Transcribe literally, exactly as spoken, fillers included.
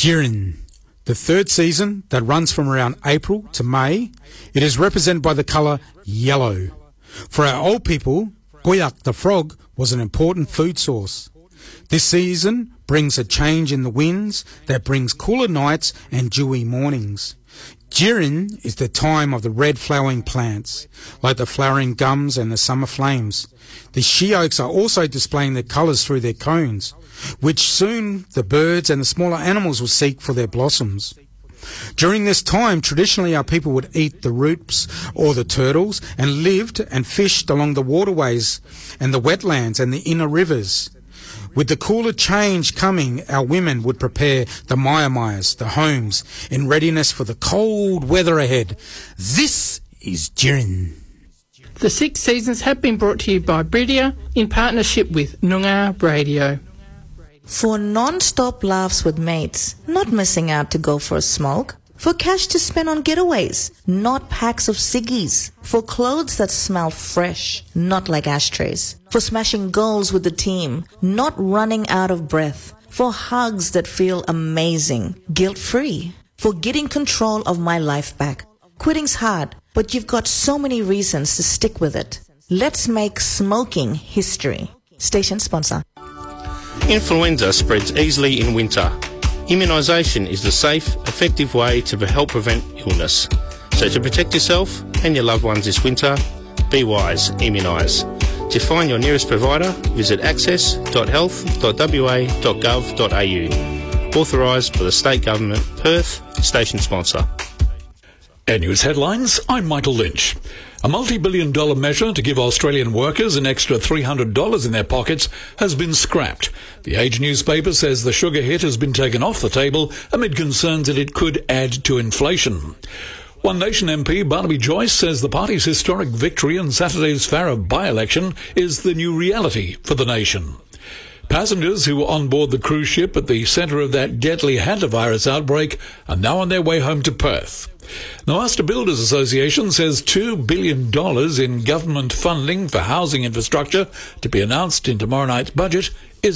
Jirin, the third season that runs from around April to May. It is represented by the colour yellow. For our old people, Goyak the frog was an important food source. This season brings a change in the winds that brings cooler nights and dewy mornings. Jirin is the time of the red flowering plants, like the flowering gums and the summer flames. The she-oaks are also displaying their colours through their cones, which soon the birds and the smaller animals will seek for their blossoms. During this time, traditionally our people would eat the roots or the turtles and lived and fished along the waterways and the wetlands and the inner rivers. With the cooler change coming, our women would prepare the maya-mayas, the homes, in readiness for the cold weather ahead. This is Jirin. The six seasons have been brought to you by Bridia in partnership with Noongar Radio. For non-stop laughs with mates, not missing out to go for a smoke. For cash to spend on getaways, not packs of ciggies. For clothes that smell fresh, not like ashtrays. For smashing goals with the team, not running out of breath. For hugs that feel amazing, guilt-free. For getting control of my life back. Quitting's hard, but you've got so many reasons to stick with it. Let's make smoking history. Station sponsor. Influenza spreads easily in winter. Immunisation is the safe, effective way to help prevent illness. So to protect yourself and your loved ones this winter, be wise, immunise. To find your nearest provider, visit access dot health dot w a dot gov dot a u. Authorised by the State Government, Perth, station sponsor. Air News headlines, I'm Michael Lynch. A multi-billion dollar measure to give Australian workers an extra three hundred dollars in their pockets has been scrapped. The Age newspaper says the sugar hit has been taken off the table amid concerns that it could add to inflation. One Nation M P Barnaby Joyce says the party's historic victory in Saturday's Farrer by-election is the new reality for the nation. Passengers who were on board the cruise ship at the centre of that deadly hantavirus outbreak are now on their way home to Perth. The Master Builders Association says two billion dollars in government funding for housing infrastructure to be announced in tomorrow night's budget